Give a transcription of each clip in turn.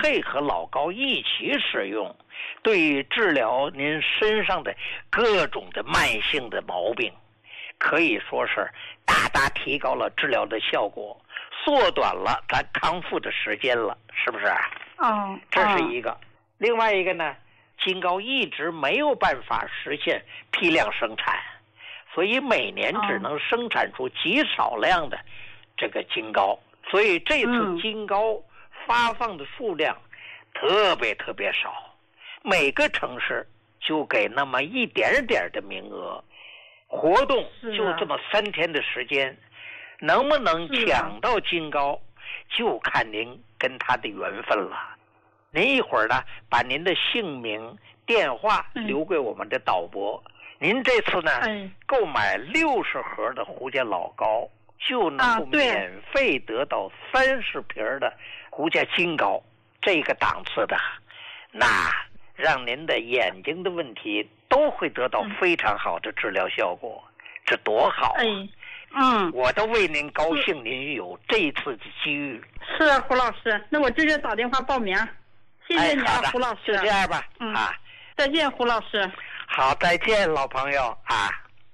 肺和老高一起使用，对于治疗您身上的各种的慢性的毛病，可以说是大大提高了治疗的效果，缩短了咱康复的时间了，是不是？这是一个。另外一个呢，金高一直没有办法实现批量生产，所以每年只能生产出极少量的这个金高，所以这次金高发放的数量特别少，每个城市就给那么一点点的名额，活动就这么3天的时间，能不能抢到金高就看您跟他的缘分了。您一会儿呢把您的姓名电话留给我们的导播，您这次呢购买60盒的胡家老高，就能够免费得到30瓶的胡家金高，这个档次的，那让您的眼睛的问题都会得到非常好的治疗效果，这多好啊！我都为您高兴，您有这一次的机遇。 是啊，胡老师，那我直接打电话报名。谢谢你啊，胡老师。 就这样吧， 再见，胡老师。 好，再见，老朋友啊。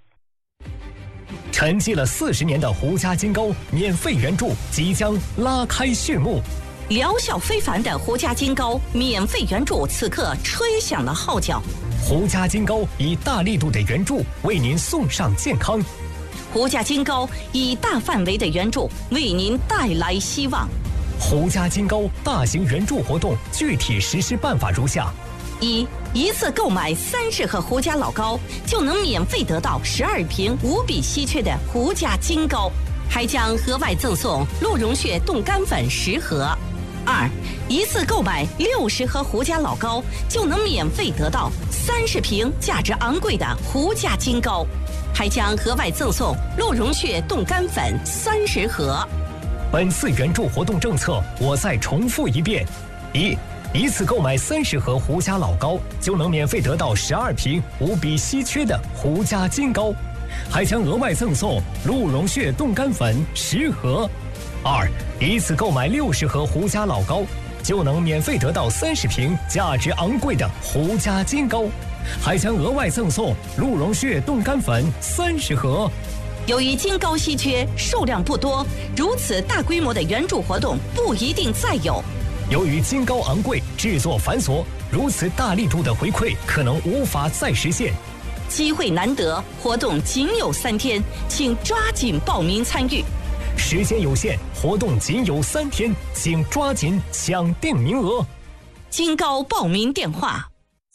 沉寂了40年的胡家金高免费援助即将拉开序幕， 疗效非凡的胡家金高免费援助此刻吹响了号角。 胡家金高以大力度的援助为您送上健康， 胡家金高以大范围的援助为您带来希望。 胡家金高大型援助活动具体实施办法如下： 一次购买30盒胡家老高，就能免费得到12瓶无比稀缺的胡家金高，还将额外赠送鹿茸血冻干粉10盒。一次购买60盒胡家老高，就能免费得到30瓶价值昂贵的胡家金高，还将额外赠送鹿茸血冻干粉30盒。 本次援助活动政策我再重复一遍：一次购买30盒胡家老高，就能免费得到12瓶无比稀缺的胡家金高，还将额外赠送鹿茸血冻干粉10盒。一次购买60盒胡家老高，就能免费得到30瓶价值昂贵的胡家金高，还将额外赠送鹿茸血冻干粉30盒。 由于金高稀缺，数量不多，如此大规模的援助活动不一定再有。 由于金高昂贵，制作繁琐，如此大力度的回馈可能无法再实现。 机会难得，活动仅有3天，请抓紧报名参与。 时间有限，活动仅有3天，请抓紧抢定名额。 金高报名电话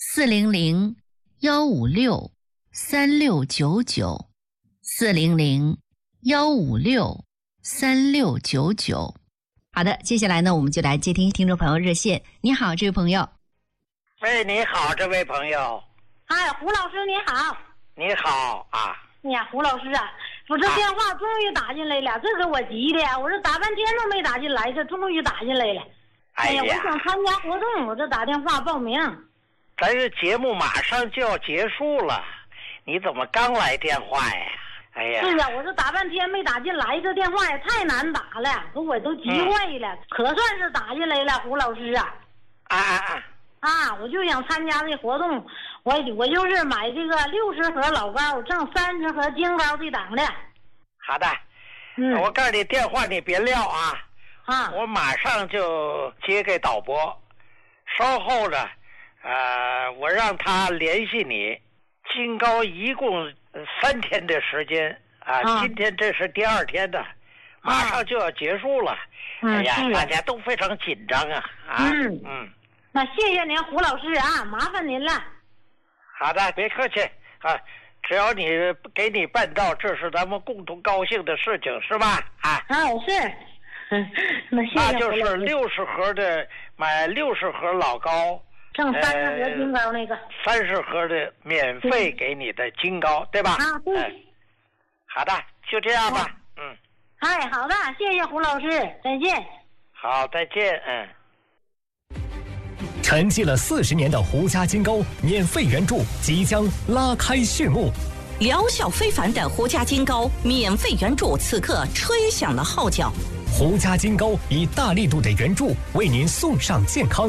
：400-156-3699，400-156-3699。好的，接下来呢，我们就来接听听众朋友热线。你好，这位朋友。 喂，你好，这位朋友。 胡老师你好。 你好啊。 哎呀，胡老师啊，我这电话终于打进来了，这给我急的呀！我这打半天都没打进来，这终于打进来了。哎呀，我想参加活动，我这打电话报名。 咱这节目马上就要结束了，你怎么刚来电话呀？哎呀， 是啊，我这打半天没打进来，这电话也太难打了，我都急坏了，可算是打进来了，胡老师啊。我就想参加这活动，我就是买这个60盒老高，挣30盒金高这档的。 好的，我告诉你，电话你别撂啊，我马上就接给导播，稍后呢，我让他联系你。金高一共3天的时间今天这是第2天的，马上就要结束了。哎呀，大家都非常紧张啊。 那谢谢您，胡老师啊，麻烦您了。 好的，别客气啊，只要你给你办到，这是咱们共同高兴的事情，是吧？ 是。那谢谢。 那就是60盒的，买60盒老高， 挣30盒金高那个。 30盒的免费给你的金高，对吧？ 对。 好的，就这样吧。 好的，谢谢胡老师，再见。 好，再见。 沉寂了40年的胡家金高免费援助即将拉开序幕， 疗效非凡的胡家金高免费援助此刻吹响了号角。 胡家金高以大力度的援助为您送上健康。